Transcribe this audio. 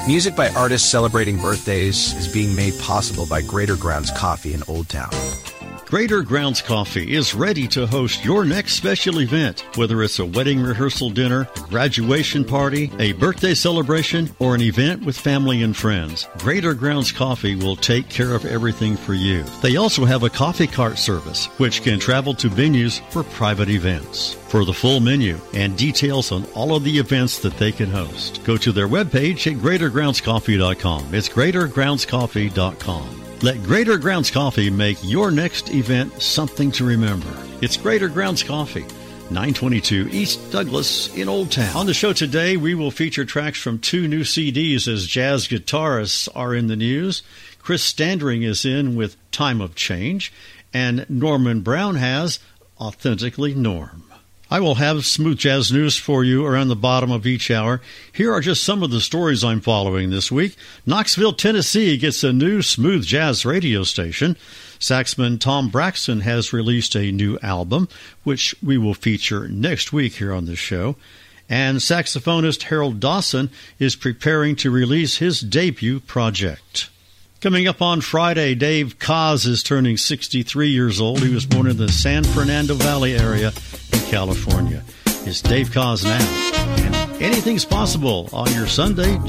Music by artists celebrating birthdays is being made possible by Greater Grounds Coffee in Old Town. Greater Grounds Coffee is ready to host your next special event, whether it's a wedding rehearsal dinner, graduation party, a birthday celebration, or an event with family and friends. Greater Grounds Coffee will take care of everything for you. They also have a coffee cart service, which can travel to venues for private events. For the full menu and details on all of the events that they can host, go to their webpage at greatergroundscoffee.com. It's greatergroundscoffee.com. Let Greater Grounds Coffee make your next event something to remember. It's Greater Grounds Coffee, 922 East Douglas in Old Town. On the show today, we will feature tracks from 2 new CDs as jazz guitarists are in the news. Chris Standring is in with Time of Change, and Norman Brown has Authentically Norm. I will have smooth jazz news for you around the bottom of each hour. Here are just some of the stories I'm following this week. Knoxville, Tennessee gets a new smooth jazz radio station. Saxman Tom Braxton has released a new album, which we will feature next week here on this show. And saxophonist Harold Dawson is preparing to release his debut project. Coming up on Friday, Dave Koz is turning 63 years old. He was born in the San Fernando Valley area in California. It's Dave Koz Now, and anything's possible on your Sunday